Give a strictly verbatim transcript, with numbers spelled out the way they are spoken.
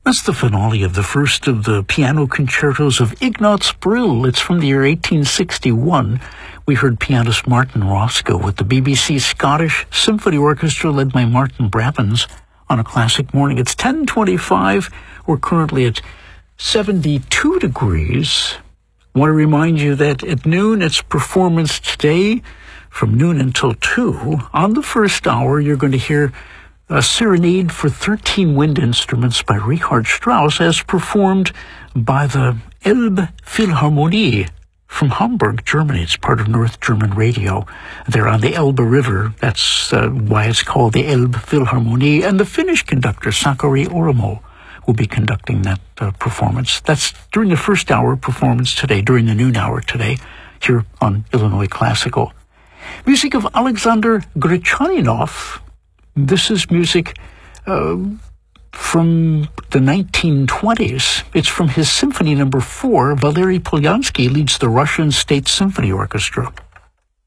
That's the finale of the first of the piano concertos of Ignaz Brill. It's from the year eighteen sixty-one. We heard pianist Martin Roscoe with the B B C Scottish Symphony Orchestra led by Martin Brabbins on a classic morning. It's ten twenty-five. We're currently at seventy-two degrees. I want to remind you that at noon, it's Performance Today. From noon until two, on the first hour, you're going to hear a serenade for thirteen wind instruments by Richard Strauss as performed by the Elbphilharmonie from Hamburg, Germany. It's part of North German Radio. They're on the Elbe River. That's uh, why it's called the Elbphilharmonie. And the Finnish conductor, Sakari Oramo, will be conducting that uh, performance. That's during the first hour performance today, during the noon hour today, here on Illinois Classical. Music of Alexander Grechaninov. This is music uh, from the nineteen twenties. It's from his Symphony Number Four. Valery Polyansky leads the Russian State Symphony Orchestra.